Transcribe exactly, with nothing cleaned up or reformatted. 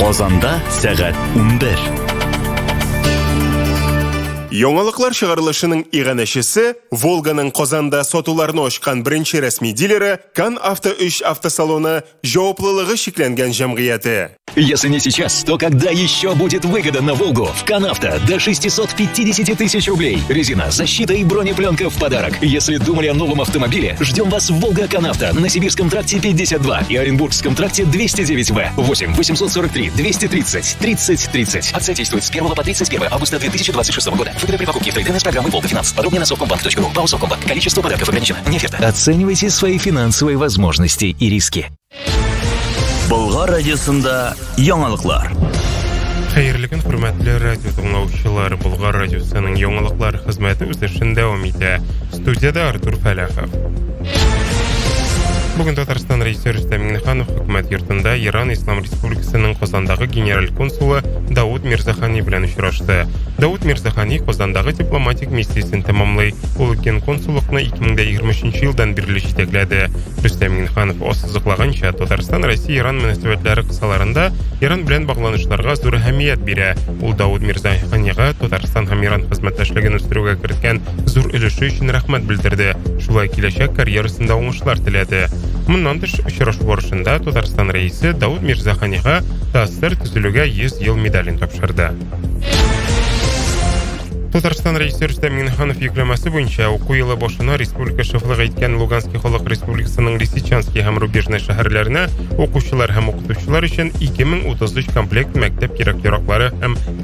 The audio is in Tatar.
Казанда сәгать унбер. Яңалыклар чыгарылышының иганәчесе Волганың Казанда сатуларны ачкан беренче рәсми дилеры Кан Авто өч автосалоны җаваплылыгы шикләнгән җәмгыяте. Если не сейчас, то когда еще будет выгода на Волгу? В Канавто до шестьсот пятьдесят тысяч рублей. Резина, защита и бронепленка в подарок. Если думали о новом автомобиле, ждем вас в Волга Канавто на Сибирском тракте пятьдесят два и Оренбургском тракте двести девять В. восемь восемьсот сорок три двести тридцать тридцать тридцать. Акция действует с первого по тридцать первое августа две тысячи двадцать шестого года. Выгода при покупке в трейдинг с программы Волга Финанс. Подробнее на совкомбанк точка ру. ПАО Совкомбанк. Количество подарков ограничено. Не оферта. Оценивайте свои финансовые возможности и риски. Болгар радиосында яңалыклар. Хәерле көн, хөрмәтле радио тыңлаучылар. Болгар радиосының яңалыклар хезмәте үзешен дәвам итә. Студияда Артур Фәләхов. Бүген Татарстан рәисе Рөстәм Миңнеханов хөкүмәт йортында Иран Ислам Республикасының Казандагы генераль консулы Дауд Мирзахани белән очрашты. Дауд Мирзахани Казандагы дипломатик миссиясен тәмамлый. Ул ген консуллыкны ике мең егерме өченче елдан бирле җитәкләде. Рөстәм Миңнеханов ассызыклаганча, Татарстан Россия-Иран мөнәсәбәтләре кысаларында Иран белән багланышларга зур әһәмият бирә. Ул Дауд Мирзаханига Татарстан һәм Иран хезмәттәшлеген үстерүгә керткән зур өлеше өчен рәхмәт белдерде. Шулай киләчәк карьерасында уңышлар теләде. Моннан тыш, очрашу барышында Татарстан рәисе Дауд Мирзаханига ТАССР төзелүгә йөз ел медален тапшырды. Татарстан рәисе Рөстәм Миңнеханов йөкләмәсе буенча уку елы башына республика шәфлык иткән Луганский халык республикасының Лисичанский һәм Рубежный шәһәрләренә укучылар һәм укытучылар өчен ике мең утыз өч комплект мәктәп кирәк-яраклары һәм